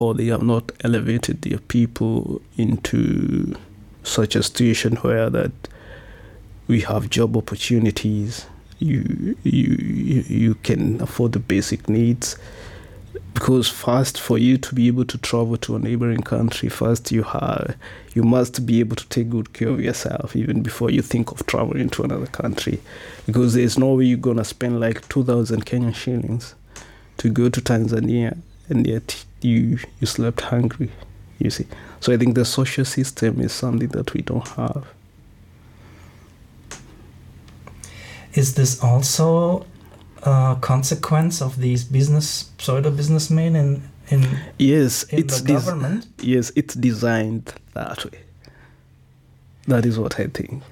or they have not elevated their people into such a situation where that we have job opportunities, you can afford the basic needs. Because first, for you to be able to travel to a neighboring country, first you must be able to take good care of yourself even before you think of traveling to another country. Because there's no way you're gonna spend like 2,000 Kenyan shillings to go to Tanzania, and yet you slept hungry, you see. So I think the social system is something that we don't have. Is this also a consequence of these pseudo-businessmen in the government? Yes, it's designed that way. That is what I think.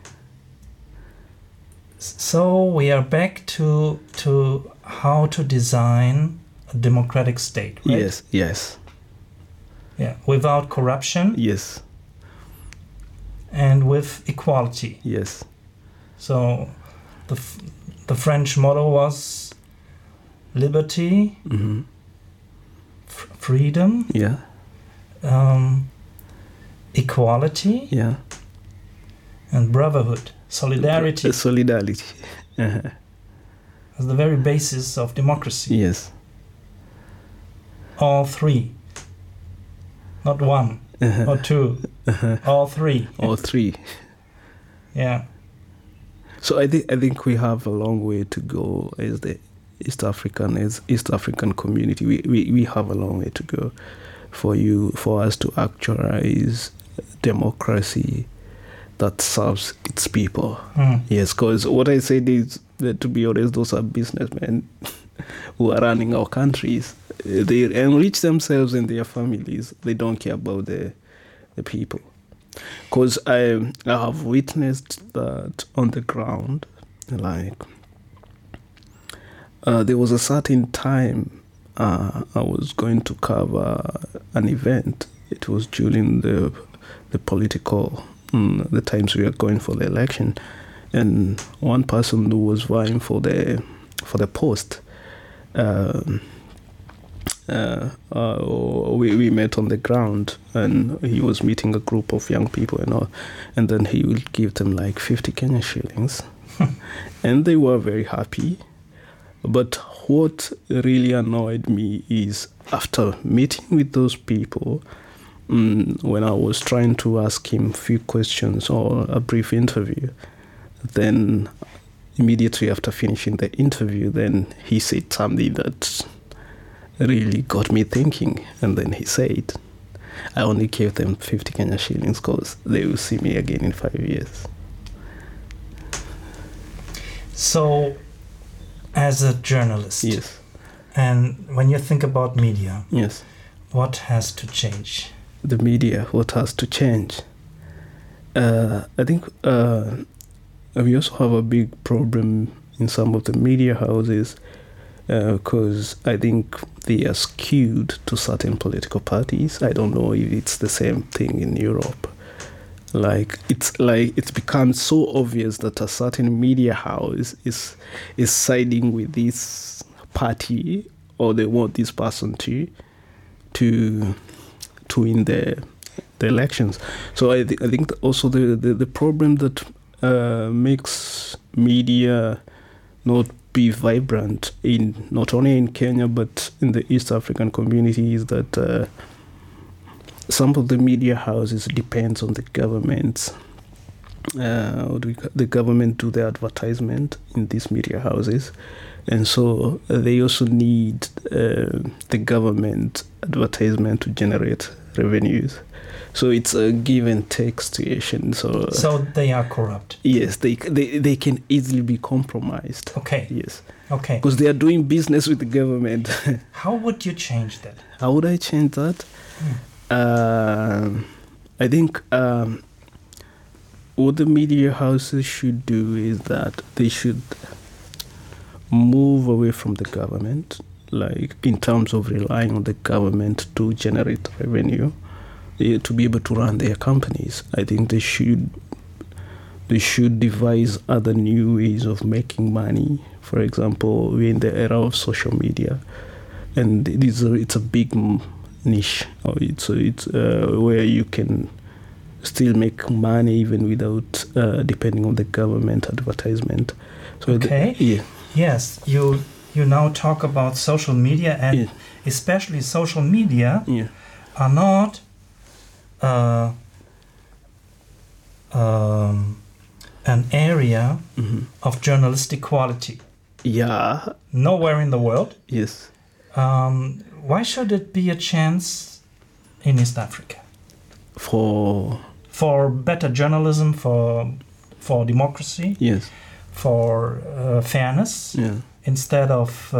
So we are back to how to design a democratic state, right? Yes. Yeah, without corruption. Yes. And with equality. Yes. So the French motto was liberty, freedom, equality, and brotherhood, solidarity. Solidarity. As the very basis of democracy. Yes. All three. Not one or two. All three. All three. Yeah. So I think we have a long way to go as the East African community. We have a long way to go for us to actualize democracy that serves its people. Yes, because what I said is that, to be honest, those are businessmen who are running our countries. They enrich themselves and their families. They don't care about the people. Because I have witnessed that on the ground, like there was a certain time I was going to cover an event. It was during the political, the times we were going for the election, and one person who was vying for the post. We met on the ground, and he was meeting a group of young people and all, and then he would give them like 50 Kenyan shillings, and they were very happy. But what really annoyed me is after meeting with those people, when I was trying to ask him a few questions or a brief interview, then immediately after finishing the interview, then he said something that really got me thinking. And then he said, I only gave them 50 Kenyan shillings because they will see me again in 5 years. So, as a journalist, yes, and when you think about media, yes, what has to change? The media, what has to change? I think we also have a big problem in some of the media houses, because I think they are skewed to certain political parties. I don't know if it's the same thing in Europe. It's become so obvious that a certain media house is siding with this party, or they want this person to win the elections. So I think also the problem that makes media not be vibrant not only in Kenya but in the East African community is that some of the media houses depends on the government. The government do the advertisement in these media houses, and so they also need the government advertisement to generate revenues. So it's a give and take situation. So they are corrupt. Yes, they can easily be compromised. Okay. Yes. Okay. Because they are doing business with the government. How would you change that? How would I change that? I think what the media houses should do is that they should move away from the government, like in terms of relying on the government to generate revenue, to be able to run their companies. I think they should devise other new ways of making money. For example, we're in the era of social media, and it's a big niche, or it's where you can still make money even without depending on the government advertisement. So Okay. Yes, you now talk about social media, and especially social media are not an area of journalistic quality. Yeah. Nowhere in the world. Yes. Why should it be a chance in East Africa? For better journalism, for democracy, Yes. for fairness, instead of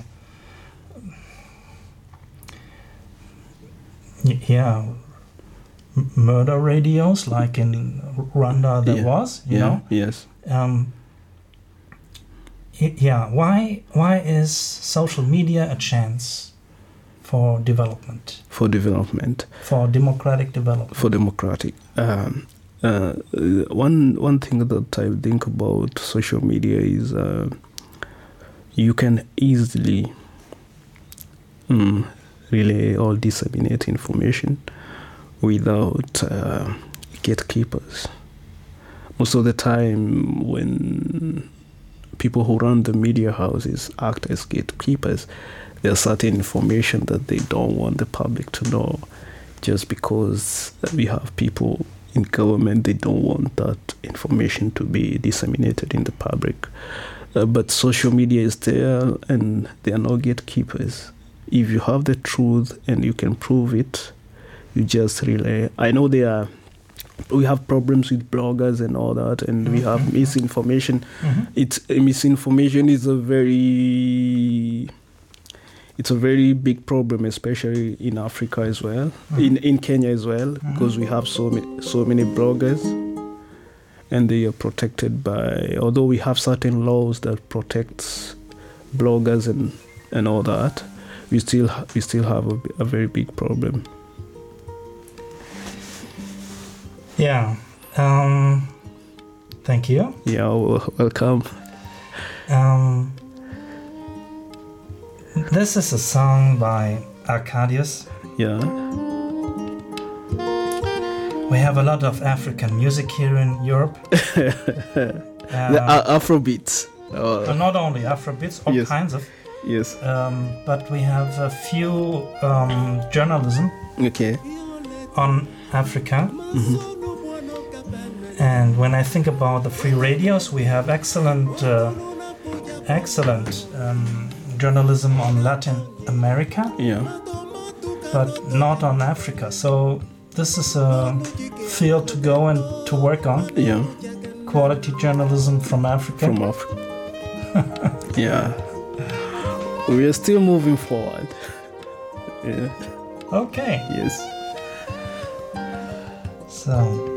murder radios like in Rwanda there was, you know. Yes. Why is social media a chance for development? For development. For democratic development. For democratic. One thing that I think about social media is you can easily relay or disseminate information without gatekeepers. Most of the time when people who run the media houses act as gatekeepers, there's certain information that they don't want the public to know, just because we have people in government, they don't want that information to be disseminated in the public. But social media is there and they are no gatekeepers. If you have the truth and you can prove it, you just relay. I know we have problems with bloggers and all that, and we have misinformation. Misinformation is a very big problem, especially in Africa as well, in Kenya as well, because we have so many bloggers, and they are protected by. Although we have certain laws that protects bloggers and all that, we still have a very big problem. Yeah. Thank you. Yeah, welcome. This is a song by Arcadius. Yeah. We have a lot of African music here in Europe. The Afrobeats. Not only Afrobeats, all kinds of. Yes. But we have a few journalism on Africa. And when I think about the free radios, we have excellent journalism on Latin America, but not on Africa. So this is a field to go and to work on. Yeah. Quality journalism from Africa. From Africa. Yeah. We are still moving forward. Yeah. Okay. Yes. So